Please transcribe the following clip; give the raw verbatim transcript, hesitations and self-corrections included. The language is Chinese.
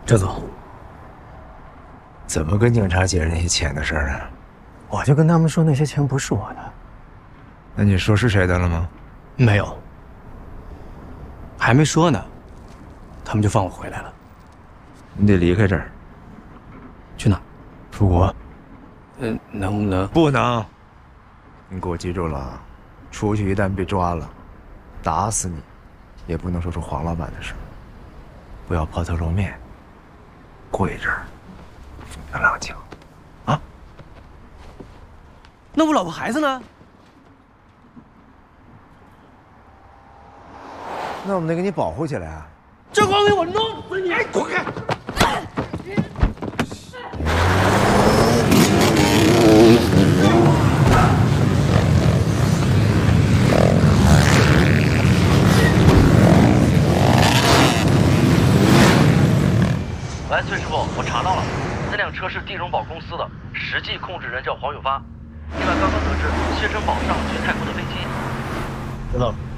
郑总， 怎么跟警察解释那些钱的事儿啊？ 我就跟他们说那些钱不是我的。 那你说是谁的了吗？ 没有，还没说呢，他们就放我回来了。 你得离开这儿。 去哪？ 出国。 嗯，能不能？ 不能。你给我记住了，出去一旦被抓了，打死你，也不能说出黄老板的事。不要抛头露面。跪这儿，风平浪静，啊？ 那我老婆孩子呢？ 那我们得给你保护起来啊！ 这光给我弄死你！哎，滚开！ 来，崔师傅，我查到了，那辆车是地荣宝公司的，实际控制人叫黄永发。另外，刚刚得知谢珍宝上了去泰国的飞机。 知道了。